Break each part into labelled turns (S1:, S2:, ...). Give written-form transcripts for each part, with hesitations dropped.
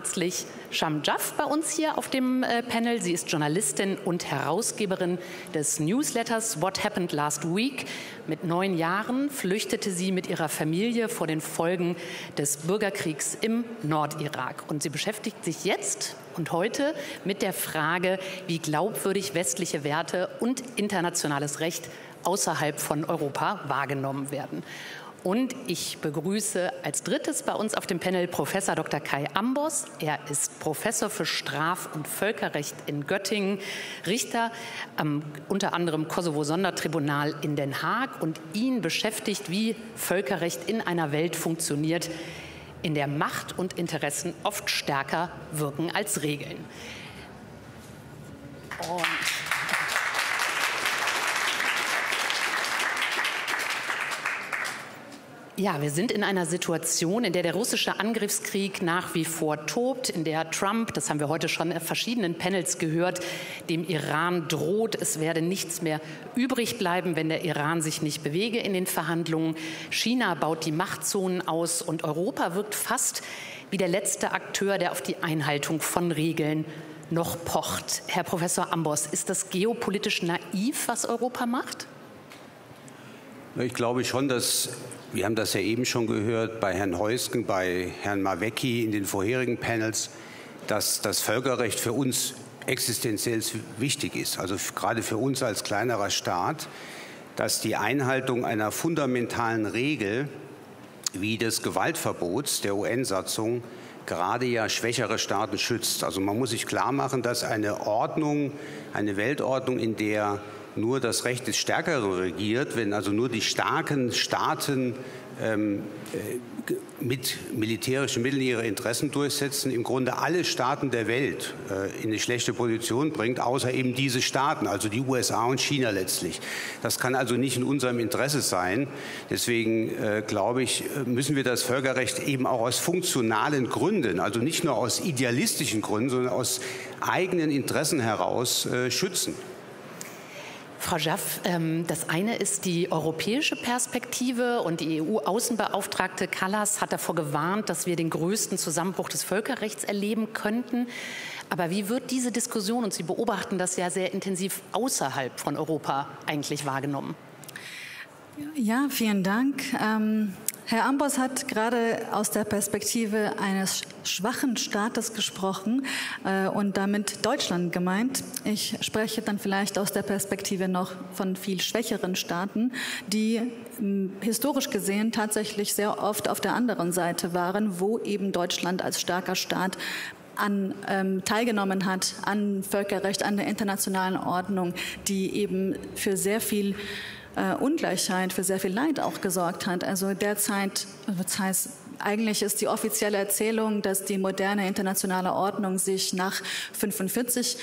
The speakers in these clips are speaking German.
S1: herzlich Sham Jaff bei uns hier auf dem Panel. Sie ist Journalistin und Herausgeberin des Newsletters What Happened Last Week. Mit 9 Jahren flüchtete sie mit ihrer Familie vor den Folgen des Bürgerkriegs im Nordirak. Und sie beschäftigt sich jetzt und heute mit der Frage, wie glaubwürdig westliche Werte und internationales Recht außerhalb von Europa wahrgenommen werden. Und ich begrüße als drittes bei uns auf dem Panel Professor Dr. Kai Ambos. Er ist Professor für Straf- und Völkerrecht in Göttingen, Richter am unter anderem Kosovo-Sondertribunal in Den Haag. Und ihn beschäftigt, wie Völkerrecht in einer Welt funktioniert, in der Macht und Interessen oft stärker wirken als Regeln. Ja, wir sind in einer Situation, in der der russische Angriffskrieg nach wie vor tobt, in der Trump, das haben wir heute schon in verschiedenen Panels gehört, dem Iran droht, es werde nichts mehr übrig bleiben, wenn der Iran sich nicht bewege in den Verhandlungen. China baut die Machtzonen aus und Europa wirkt fast wie der letzte Akteur, der auf die Einhaltung von Regeln noch pocht. Herr Professor Ambos, ist das geopolitisch naiv, was Europa macht?
S2: Ich glaube schon, wir haben das ja eben schon gehört bei Herrn Heusgen, bei Herrn Mawecki in den vorherigen Panels, dass das Völkerrecht für uns existenziell wichtig ist. Also gerade für uns als kleinerer Staat, dass die Einhaltung einer fundamentalen Regel wie des Gewaltverbots der UN-Satzung gerade ja schwächere Staaten schützt. Also man muss sich klar machen, dass eine Ordnung, eine Weltordnung, in der nur das Recht des Stärkeren regiert, wenn also nur die starken Staaten mit militärischen Mitteln ihre Interessen durchsetzen, im Grunde alle Staaten der Welt in eine schlechte Position bringt, außer eben diese Staaten, also die USA und China letztlich. Das kann also nicht in unserem Interesse sein. Deswegen glaube ich, müssen wir das Völkerrecht eben auch aus funktionalen Gründen, also nicht nur aus idealistischen Gründen, sondern aus eigenen Interessen heraus schützen.
S1: Frau Jaff, das eine ist die europäische Perspektive und die EU-Außenbeauftragte Kallas hat davor gewarnt, dass wir den größten Zusammenbruch des Völkerrechts erleben könnten. Aber wie wird diese Diskussion, und Sie beobachten das ja sehr intensiv, außerhalb von Europa eigentlich wahrgenommen?
S3: Ja, vielen Dank. Herr Ambos hat gerade aus der Perspektive eines schwachen Staates gesprochen und damit Deutschland gemeint. Ich spreche dann vielleicht aus der Perspektive noch von viel schwächeren Staaten, die historisch gesehen tatsächlich sehr oft auf der anderen Seite waren, wo eben Deutschland als starker Staat teilgenommen hat an Völkerrecht, an der internationalen Ordnung, die eben für sehr viel Ungleichheit, für sehr viel Leid auch gesorgt hat. Also derzeit, das heißt, eigentlich ist die offizielle Erzählung, dass die moderne internationale Ordnung sich nach 1945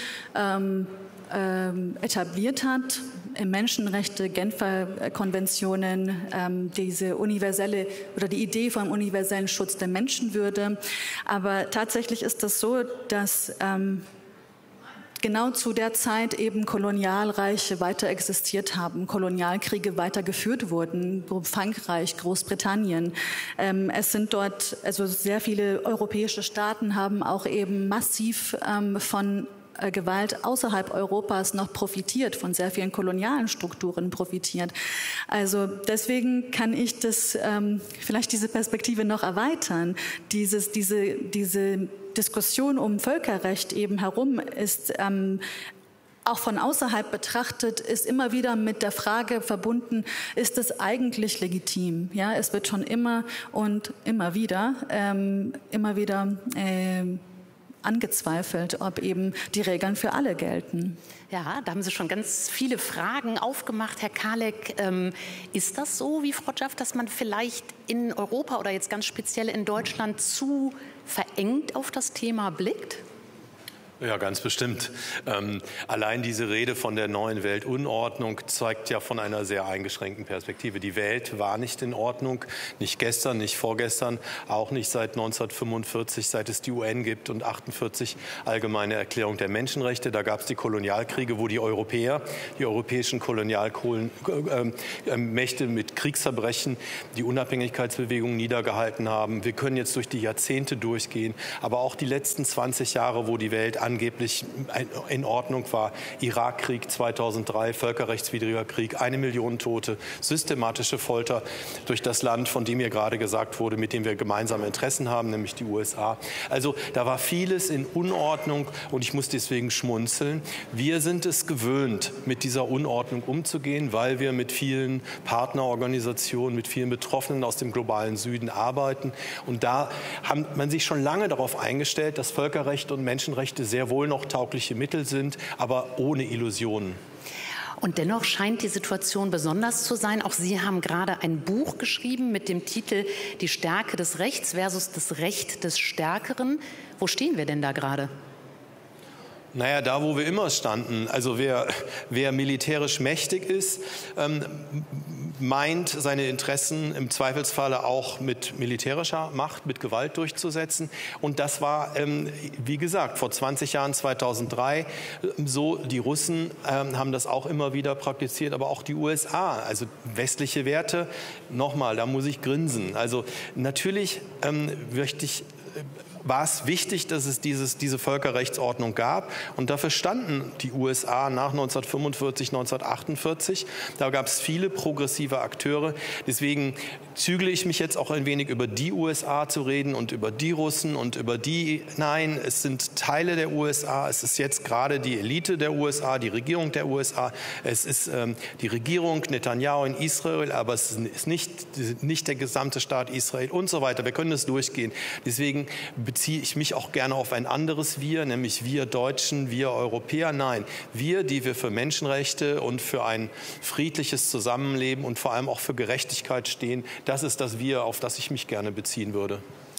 S3: etabliert hat. Menschenrechte, Genfer Konventionen, diese universelle oder die Idee vom universellen Schutz der Menschenwürde. Aber tatsächlich ist das so, dass genau zu der Zeit eben Kolonialreiche weiter existiert haben, Kolonialkriege weitergeführt wurden, Frankreich, Großbritannien. Es sind dort, also sehr viele europäische Staaten haben auch eben massiv von Gewalt außerhalb Europas noch profitiert, von sehr vielen kolonialen Strukturen profitiert. Also deswegen kann ich das vielleicht diese Perspektive noch erweitern. Diese Diskussion um Völkerrecht eben herum ist auch von außerhalb betrachtet, ist immer wieder mit der Frage verbunden, ist es eigentlich legitim? Ja, es wird schon immer und immer wieder angezweifelt, ob eben die Regeln für alle gelten.
S1: Ja, da haben Sie schon ganz viele Fragen aufgemacht, Herr Kalek. Ist das so, wie Frau Jaff, dass man vielleicht in Europa oder jetzt ganz speziell in Deutschland zu verengt auf das Thema blickt?
S4: Ja, ganz bestimmt. Allein diese Rede von der neuen Weltunordnung zeigt ja von einer sehr eingeschränkten Perspektive. Die Welt war nicht in Ordnung, nicht gestern, nicht vorgestern, auch nicht seit 1945, seit es die UN gibt und 48 Allgemeine Erklärung der Menschenrechte. Da gab es die Kolonialkriege, wo die Europäer, die europäischen Kolonialmächte mit Kriegsverbrechen die Unabhängigkeitsbewegung niedergehalten haben. Wir können jetzt durch die Jahrzehnte durchgehen, aber auch die letzten 20 Jahre, wo die Welt angeblich in Ordnung war. Irakkrieg 2003, völkerrechtswidriger Krieg, 1 Million Tote, systematische Folter durch das Land, von dem mir gerade gesagt wurde, mit dem wir gemeinsame Interessen haben, nämlich die USA. Also da war vieles in Unordnung und ich muss deswegen schmunzeln. Wir sind es gewöhnt, mit dieser Unordnung umzugehen, weil wir mit vielen Partnerorganisationen, mit vielen Betroffenen aus dem globalen Süden arbeiten. Und da hat man sich schon lange darauf eingestellt, dass Völkerrecht und Menschenrechte sehr wohl noch taugliche Mittel sind, aber ohne Illusionen.
S1: Und dennoch scheint die Situation besonders zu sein. Auch Sie haben gerade ein Buch geschrieben mit dem Titel Die Stärke des Rechts versus das Recht des Stärkeren. Wo stehen wir denn da gerade?
S4: Naja, da, wo wir immer standen. Also wer militärisch mächtig ist, meint, seine Interessen im Zweifelsfalle auch mit militärischer Macht, mit Gewalt durchzusetzen. Und das war, wie gesagt, vor 20 Jahren, 2003, so. Die Russen haben das auch immer wieder praktiziert, aber auch die USA. Also westliche Werte, nochmal, da muss ich grinsen. Also natürlich war es wichtig, dass es diese Völkerrechtsordnung gab. Und dafür standen die USA nach 1945, 1948. Da gab es viele progressive Akteure. Deswegen zügle ich mich jetzt auch ein wenig über die USA zu reden und über die Russen und über die. Nein, es sind Teile der USA. Es ist jetzt gerade die Elite der USA, die Regierung der USA. Es ist die Regierung Netanyahu in Israel, aber es ist nicht der gesamte Staat Israel und so weiter. Wir können das durchgehen. Deswegen beziehe ich mich auch gerne auf ein anderes Wir, nämlich wir Deutschen, wir Europäer. Nein, wir, die wir für Menschenrechte und für ein friedliches Zusammenleben und vor allem auch für Gerechtigkeit stehen, das ist das Wir, auf das ich mich gerne beziehen würde.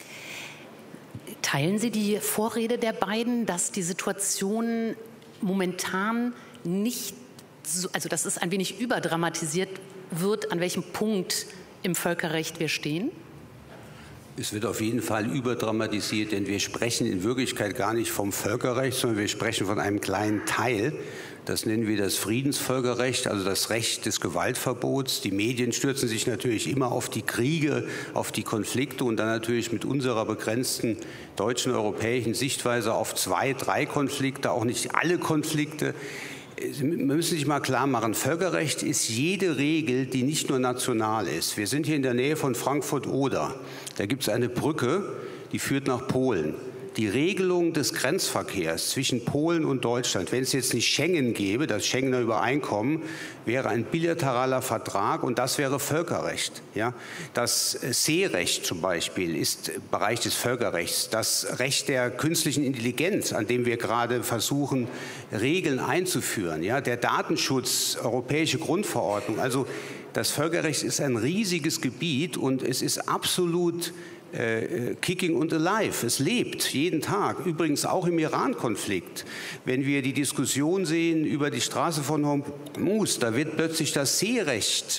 S1: Teilen Sie die Vorrede der beiden, dass die Situation momentan nicht so, also dass es ein wenig überdramatisiert wird, an welchem Punkt im Völkerrecht wir stehen?
S2: Es wird auf jeden Fall überdramatisiert, denn wir sprechen in Wirklichkeit gar nicht vom Völkerrecht, sondern wir sprechen von einem kleinen Teil. Das nennen wir das Friedensvölkerrecht, also das Recht des Gewaltverbots. Die Medien stürzen sich natürlich immer auf die Kriege, auf die Konflikte und dann natürlich mit unserer begrenzten deutschen, europäischen Sichtweise auf 2, 3 Konflikte, auch nicht alle Konflikte. Wir müssen sich mal klar machen, Völkerrecht ist jede Regel, die nicht nur national ist. Wir sind hier in der Nähe von Frankfurt-Oder. Da gibt es eine Brücke, die führt nach Polen. Die Regelung des Grenzverkehrs zwischen Polen und Deutschland, wenn es jetzt nicht Schengen gäbe, das Schengener Übereinkommen, wäre ein bilateraler Vertrag und das wäre Völkerrecht. Ja? Das Seerecht zum Beispiel ist Bereich des Völkerrechts. Das Recht der künstlichen Intelligenz, an dem wir gerade versuchen, Regeln einzuführen. Ja? Der Datenschutz, Europäische Grundverordnung. Also das Völkerrecht ist ein riesiges Gebiet und es ist absolut kicking and alive. Es lebt jeden Tag, übrigens auch im Iran-Konflikt. Wenn wir die Diskussion sehen über die Straße von Hormuz, da wird plötzlich das Seerecht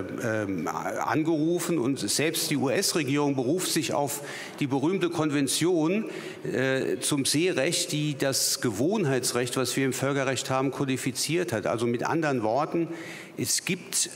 S2: angerufen und selbst die US-Regierung beruft sich auf die berühmte Konvention zum Seerecht, die das Gewohnheitsrecht, was wir im Völkerrecht haben, kodifiziert hat. Also mit anderen Worten, es gibt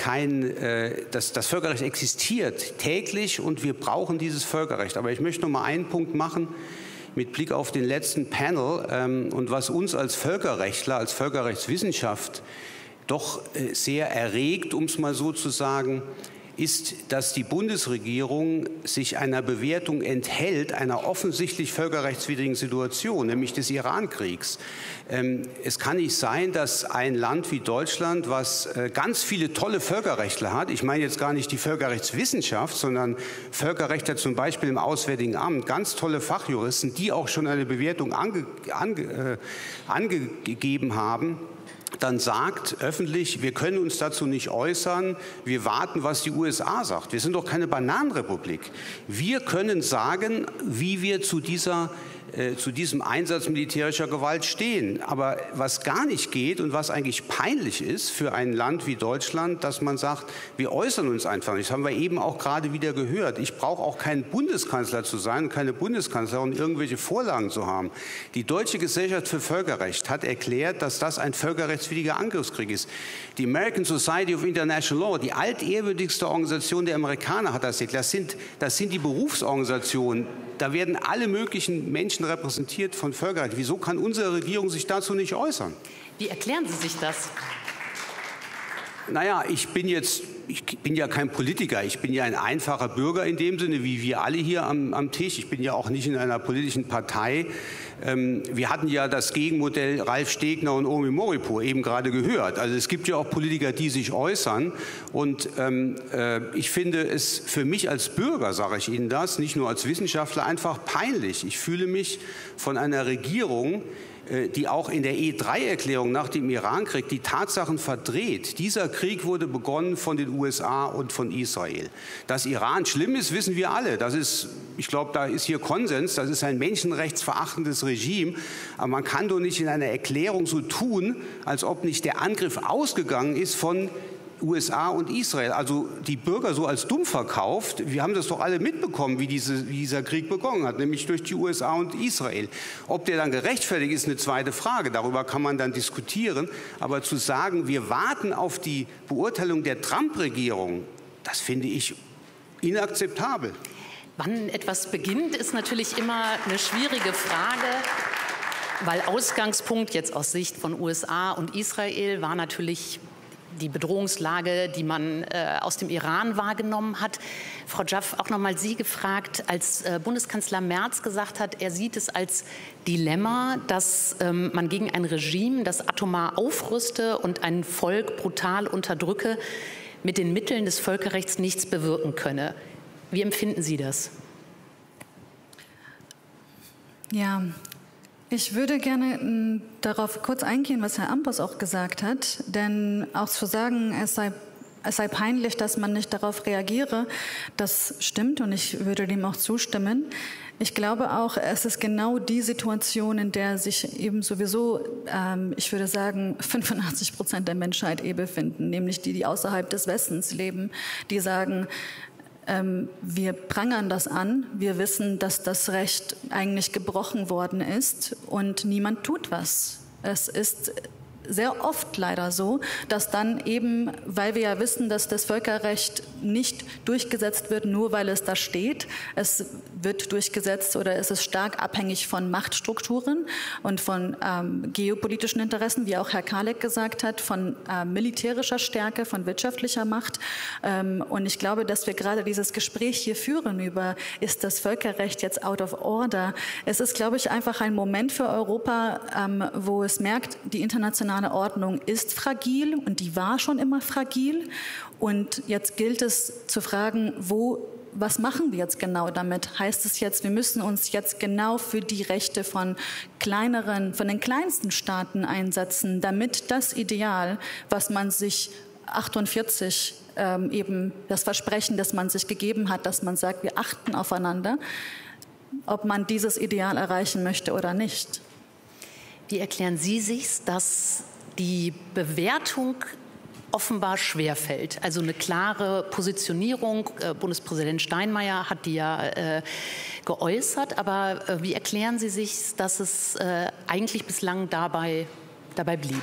S2: das Völkerrecht existiert täglich und wir brauchen dieses Völkerrecht. Aber ich möchte noch mal einen Punkt machen mit Blick auf den letzten Panel und was uns als Völkerrechtler, als Völkerrechtswissenschaft doch sehr erregt, um es mal so zu sagen, ist, dass die Bundesregierung sich einer Bewertung enthält, einer offensichtlich völkerrechtswidrigen Situation, nämlich des Irankriegs. Es kann nicht sein, dass ein Land wie Deutschland, was ganz viele tolle Völkerrechtler hat, ich meine jetzt gar nicht die Völkerrechtswissenschaft, sondern Völkerrechtler zum Beispiel im Auswärtigen Amt, ganz tolle Fachjuristen, die auch schon eine Bewertung angegeben haben, dann sagt öffentlich, wir können uns dazu nicht äußern, wir warten, was die USA sagt. Wir sind doch keine Bananenrepublik. Wir können sagen, wie wir zu dieser zu diesem Einsatz militärischer Gewalt stehen. Aber was gar nicht geht und was eigentlich peinlich ist für ein Land wie Deutschland, dass man sagt, wir äußern uns einfach nicht. Das haben wir eben auch gerade wieder gehört. Ich brauche auch kein Bundeskanzler zu sein, keine Bundeskanzlerin, irgendwelche Vorlagen zu haben. Die Deutsche Gesellschaft für Völkerrecht hat erklärt, dass das ein völkerrechtswidriger Angriffskrieg ist. Die American Society of International Law, die altehrwürdigste Organisation der Amerikaner, hat das erklärt. Das sind die Berufsorganisationen. Da werden alle möglichen Menschen repräsentiert von Völkerrecht. Wieso kann unsere Regierung sich dazu nicht äußern?
S1: Wie erklären Sie sich das?
S2: Naja, ich bin ja kein Politiker. Ich bin ja ein einfacher Bürger in dem Sinne, wie wir alle hier am Tisch. Ich bin ja auch nicht in einer politischen Partei. Wir hatten ja das Gegenmodell Ralf Stegner und Omi Moripur eben gerade gehört. Also es gibt ja auch Politiker, die sich äußern. Und ich finde es für mich als Bürger, sage ich Ihnen das, nicht nur als Wissenschaftler, einfach peinlich. Ich fühle mich von einer Regierung, die auch in der E3-Erklärung nach dem Irankrieg die Tatsachen verdreht. Dieser Krieg wurde begonnen von den USA und von Israel. Dass Iran schlimm ist, wissen wir alle. Das ist, ich glaube, da ist hier Konsens. Das ist ein menschenrechtsverachtendes Regime. Aber man kann doch nicht in einer Erklärung so tun, als ob nicht der Angriff ausgegangen ist von USA und Israel, also die Bürger so als dumm verkauft. Wir haben das doch alle mitbekommen, wie dieser Krieg begonnen hat, nämlich durch die USA und Israel. Ob der dann gerechtfertigt ist, eine zweite Frage. Darüber kann man dann diskutieren. Aber zu sagen, wir warten auf die Beurteilung der Trump-Regierung, das finde ich inakzeptabel.
S1: Wann etwas beginnt, ist natürlich immer eine schwierige Frage. Weil Ausgangspunkt jetzt aus Sicht von USA und Israel war natürlich die Bedrohungslage, die man aus dem Iran wahrgenommen hat. Frau Jaff, auch noch mal Sie gefragt, als Bundeskanzler Merz gesagt hat, er sieht es als Dilemma, dass man gegen ein Regime, das atomar aufrüste und ein Volk brutal unterdrücke, mit den Mitteln des Völkerrechts nichts bewirken könne. Wie empfinden Sie das?
S3: Ja, ich würde gerne darauf kurz eingehen, was Herr Ambros auch gesagt hat, denn auch zu sagen, es sei peinlich, dass man nicht darauf reagiere, das stimmt und ich würde dem auch zustimmen. Ich glaube auch, es ist genau die Situation, in der sich eben sowieso, ich würde sagen, 85% der Menschheit befinden, nämlich die außerhalb des Westens leben, die sagen, wir prangern das an, wir wissen, dass das Recht eigentlich gebrochen worden ist und niemand tut was. Es ist sehr oft leider so, dass dann eben, weil wir ja wissen, dass das Völkerrecht nicht durchgesetzt wird, nur weil es da steht. Es wird durchgesetzt oder es ist stark abhängig von Machtstrukturen und von geopolitischen Interessen, wie auch Herr Kaleck gesagt hat, von militärischer Stärke, von wirtschaftlicher Macht. Und ich glaube, dass wir gerade dieses Gespräch hier führen über, ist das Völkerrecht jetzt out of order? Es ist, glaube ich, einfach ein Moment für Europa, wo es merkt, die internationale Ordnung ist fragil und die war schon immer fragil. Und jetzt gilt es zu fragen, was machen wir jetzt genau damit? Heißt es jetzt, wir müssen uns jetzt genau für die Rechte von den kleinsten Staaten einsetzen, damit das Ideal, was man sich 48 eben das Versprechen, das man sich gegeben hat, dass man sagt, wir achten aufeinander, ob man dieses Ideal erreichen möchte oder nicht.
S1: Wie erklären Sie sich, dass die Bewertung offenbar schwerfällt? Also eine klare Positionierung. Bundespräsident Steinmeier hat die ja geäußert. Aber wie erklären Sie sich, dass es eigentlich bislang dabei blieb?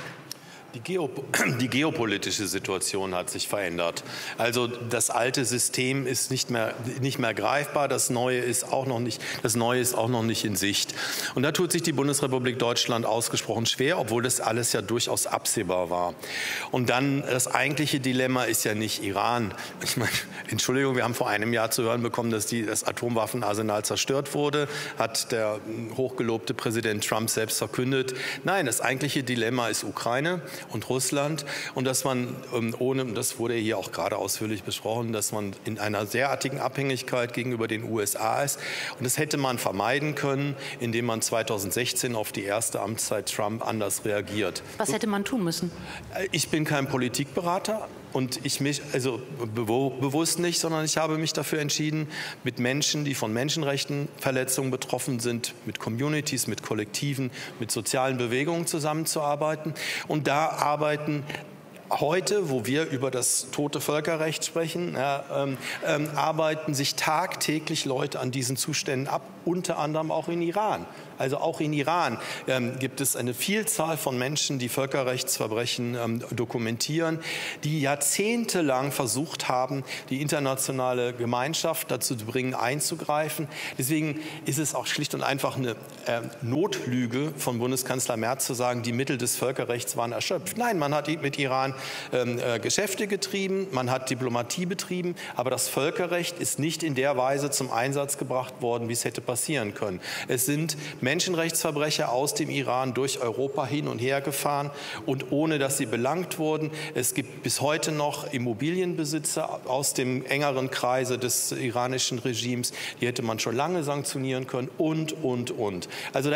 S4: Die geopolitische Situation hat sich verändert. Also das alte System ist nicht mehr greifbar, das Neue ist auch noch nicht in Sicht. Und da tut sich die Bundesrepublik Deutschland ausgesprochen schwer, obwohl das alles ja durchaus absehbar war. Und dann das eigentliche Dilemma ist ja nicht Iran. Ich meine, Entschuldigung, wir haben vor einem Jahr zu hören bekommen, dass das Atomwaffenarsenal zerstört wurde, hat der hochgelobte Präsident Trump selbst verkündet. Nein, das eigentliche Dilemma ist Ukraine und Russland und dass man das wurde hier auch gerade ausführlich besprochen, dass man in einer derartigen Abhängigkeit gegenüber den USA ist. Und das hätte man vermeiden können, indem man 2016 auf die erste Amtszeit Trump anders reagiert.
S1: Was hätte man tun müssen?
S4: Ich bin kein Politikberater, Und ich mich, also bewusst nicht, sondern ich habe mich dafür entschieden, mit Menschen, die von Menschenrechtsverletzungen betroffen sind, mit Communities, mit Kollektiven, mit sozialen Bewegungen zusammenzuarbeiten. Und da arbeiten heute, wo wir über das tote Völkerrecht sprechen, arbeiten sich tagtäglich Leute an diesen Zuständen ab, unter anderem auch in Iran. Also auch in Iran gibt es eine Vielzahl von Menschen, die Völkerrechtsverbrechen dokumentieren, die jahrzehntelang versucht haben, die internationale Gemeinschaft dazu zu bringen, einzugreifen. Deswegen ist es auch schlicht und einfach eine Notlüge von Bundeskanzler Merz zu sagen, die Mittel des Völkerrechts waren erschöpft. Nein, man hat mit Iran Geschäfte getrieben, man hat Diplomatie betrieben, aber das Völkerrecht ist nicht in der Weise zum Einsatz gebracht worden, wie es hätte passieren können. Es sind Menschenrechtsverbrecher aus dem Iran durch Europa hin und her gefahren und ohne, dass sie belangt wurden. Es gibt bis heute noch Immobilienbesitzer aus dem engeren Kreise des iranischen Regimes, die hätte man schon lange sanktionieren können und. Also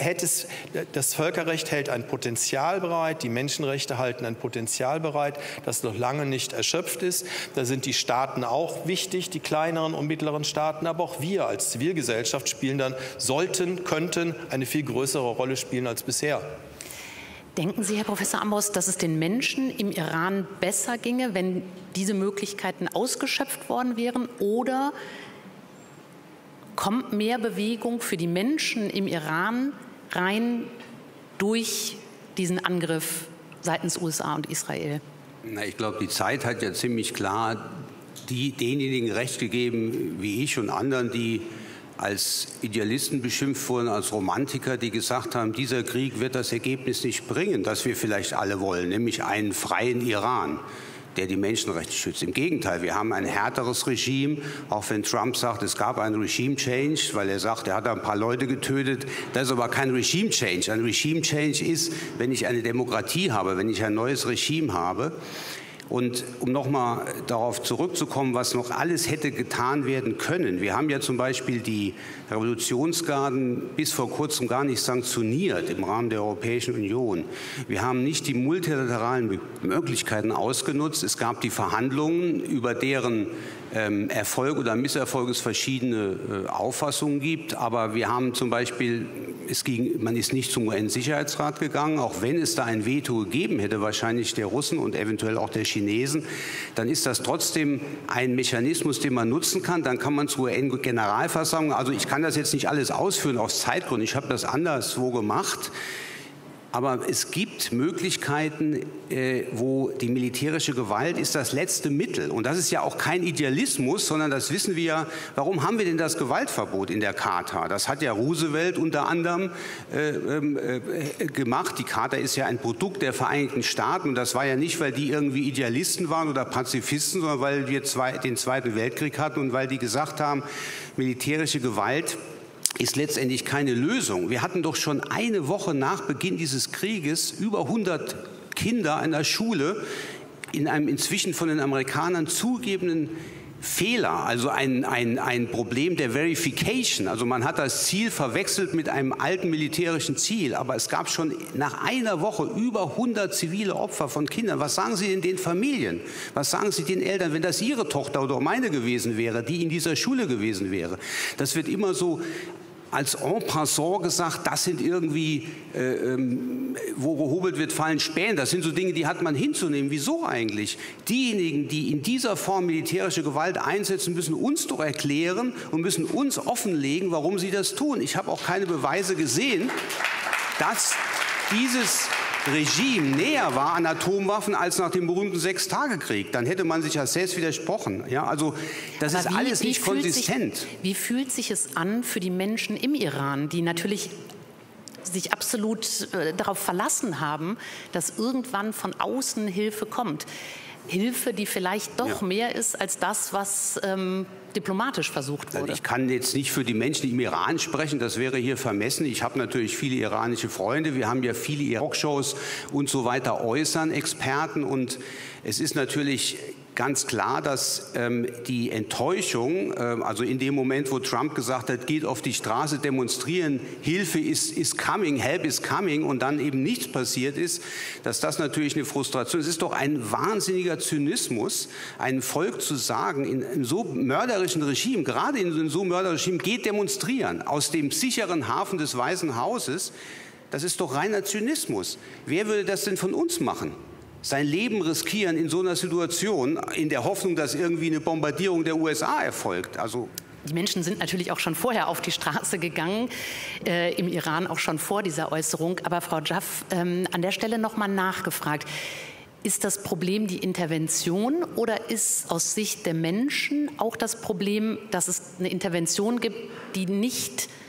S4: das Völkerrecht hält ein Potenzial bereit, die Menschenrechte halten ein Potenzial bereit, das noch lange nicht erschöpft ist. Da sind die Staaten auch wichtig, die kleineren und mittleren Staaten, aber auch wir als Zivilgesellschaft spielen dann, könnten eine viel größere Rolle spielen als bisher.
S1: Denken Sie, Herr Professor Amboss, dass es den Menschen im Iran besser ginge, wenn diese Möglichkeiten ausgeschöpft worden wären? Oder kommt mehr Bewegung für die Menschen im Iran rein durch diesen Angriff seitens USA und Israel?
S2: Na, ich glaube, die Zeit hat ja ziemlich klar denjenigen Recht gegeben, wie ich und anderen, die als Idealisten beschimpft wurden, als Romantiker, die gesagt haben, dieser Krieg wird das Ergebnis nicht bringen, das wir vielleicht alle wollen, nämlich einen freien Iran, der die Menschenrechte schützt. Im Gegenteil, wir haben ein härteres Regime, auch wenn Trump sagt, es gab einen Regime-Change, weil er sagt, er hat ein paar Leute getötet. Das ist aber kein Regime-Change. Ein Regime-Change ist, wenn ich eine Demokratie habe, wenn ich ein neues Regime habe. Und um nochmal darauf zurückzukommen, was noch alles hätte getan werden können. Wir haben ja zum Beispiel die Revolutionsgarden bis vor kurzem gar nicht sanktioniert im Rahmen der Europäischen Union. Wir haben nicht die multilateralen Möglichkeiten ausgenutzt. Es gab die Verhandlungen, über deren Erfolg oder Misserfolg es verschiedene Auffassungen gibt. Aber wir haben zum Beispiel, man ist nicht zum UN-Sicherheitsrat gegangen, auch wenn es da ein Veto gegeben hätte, wahrscheinlich der Russen und eventuell auch der Chinesen, dann ist das trotzdem ein Mechanismus, den man nutzen kann. Dann kann man zur UN-Generalversammlung, also ich kann das jetzt nicht alles ausführen aus Zeitgründen, ich habe das anderswo gemacht. Aber es gibt Möglichkeiten, wo die militärische Gewalt ist das letzte Mittel. Und das ist ja auch kein Idealismus, sondern das wissen wir ja. Warum haben wir denn das Gewaltverbot in der Charta? Das hat ja Roosevelt unter anderem gemacht. Die Charta ist ja ein Produkt der Vereinigten Staaten. Und das war ja nicht, weil die irgendwie Idealisten waren oder Pazifisten, sondern weil wir den Zweiten Weltkrieg hatten und weil die gesagt haben, militärische Gewalt ist letztendlich keine Lösung. Wir hatten doch schon eine Woche nach Beginn dieses Krieges über 100 Kinder einer Schule in einem inzwischen von den Amerikanern zugegebenen Fehler, also ein Problem der Verification. Also man hat das Ziel verwechselt mit einem alten militärischen Ziel, aber es gab schon nach einer Woche über 100 zivile Opfer von Kindern. Was sagen Sie denn den Familien? Was sagen Sie den Eltern, wenn das ihre Tochter oder meine gewesen wäre, die in dieser Schule gewesen wäre? Das wird immer so als en passant gesagt, das sind irgendwie, wo gehobelt wird, fallen Späne. Das sind so Dinge, die hat man hinzunehmen. Wieso eigentlich? Diejenigen, die in dieser Form militärische Gewalt einsetzen, müssen uns doch erklären und müssen uns offenlegen, warum sie das tun. Ich habe auch keine Beweise gesehen, dass dieses Regime näher war an Atomwaffen als nach dem berühmten Sechstagekrieg. Dann hätte man sich ja selbst widersprochen. Ja, also das ist alles nicht konsistent.
S1: Wie fühlt sich es an für die Menschen im Iran, die natürlich sich absolut darauf verlassen haben, dass irgendwann von außen Hilfe kommt? Hilfe, die vielleicht doch mehr ist als das, was diplomatisch versucht wurde.
S2: Ich kann jetzt nicht für die Menschen im Iran sprechen, das wäre hier vermessen. Ich habe natürlich viele iranische Freunde, wir haben ja viele Talkshows und so weiter, äußern Experten. Und es ist natürlich ganz klar, dass die Enttäuschung, also in dem Moment, wo Trump gesagt hat, geht auf die Straße, demonstrieren, Hilfe is coming, help is coming und dann eben nichts passiert ist, dass das natürlich eine Frustration ist. Es ist doch ein wahnsinniger Zynismus, einem Volk zu sagen, in einem so mörderischen Regime, gerade in so einem mörderischen Regime, geht demonstrieren aus dem sicheren Hafen des Weißen Hauses. Das ist doch reiner Zynismus. Wer würde das denn von uns machen? Sein Leben riskieren in so einer Situation, in der Hoffnung, dass irgendwie eine Bombardierung der USA erfolgt. Also
S1: die Menschen sind natürlich auch schon vorher auf die Straße gegangen, im Iran auch schon vor dieser Äußerung. Aber Frau Jaff, an der Stelle noch mal nachgefragt. Ist das Problem die Intervention oder ist aus Sicht der Menschen auch das Problem, dass es eine Intervention gibt, die nicht